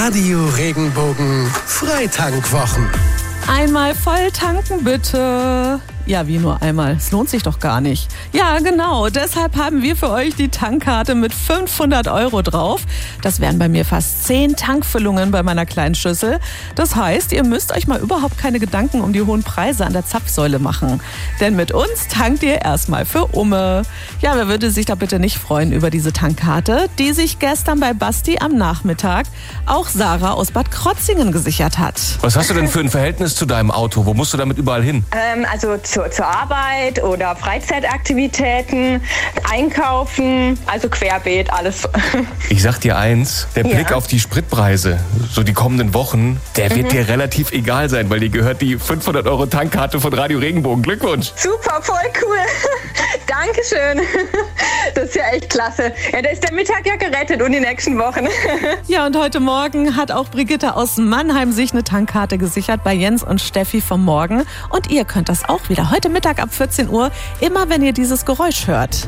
Radio Regenbogen Freitankwwochen. Einmal voll tanken bitte. Ja, wie nur einmal? Es lohnt sich doch gar nicht. Ja, genau. Deshalb haben wir für euch die Tankkarte mit 500 € drauf. Das wären bei mir fast 10 Tankfüllungen bei meiner kleinen Schüssel. Das heißt, ihr müsst euch mal überhaupt keine Gedanken um die hohen Preise an der Zapfsäule machen. Denn mit uns tankt ihr erstmal für Umme. Ja, wer würde sich da bitte nicht freuen über diese Tankkarte, die sich gestern bei Basti am Nachmittag auch Sarah aus Bad Krotzingen gesichert hat. Was hast du denn für ein Verhältnis zu deinem Auto? Wo musst du damit überall hin? Also zur Arbeit oder Freizeitaktivitäten, einkaufen, also querbeet, alles. Ich sag dir eins, der Blick auf die Spritpreise, so die kommenden Wochen, der wird dir relativ egal sein, weil dir gehört die 500 € Tankkarte von Radio Regenbogen. Glückwunsch! Super, voll cool. Dankeschön. Das ist ja echt klasse. Ja, da ist der Mittag ja gerettet und die nächsten Wochen. Ja, und heute Morgen hat auch Brigitte aus Mannheim sich eine Tankkarte gesichert bei Jens und Steffi vom Morgen. Und ihr könnt das auch wieder heute Mittag ab 14 Uhr, immer wenn ihr dieses Geräusch hört.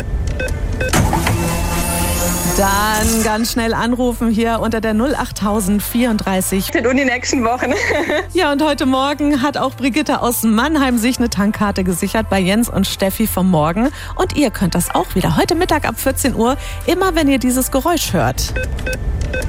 Dann ganz schnell anrufen hier unter der 08034. Und die nächsten Wochen. Ja, und heute Morgen hat auch Brigitte aus Mannheim sich eine Tankkarte gesichert bei Jens und Steffi vom Morgen. Und ihr könnt das auch wieder heute Mittag ab 14 Uhr, immer wenn ihr dieses Geräusch hört.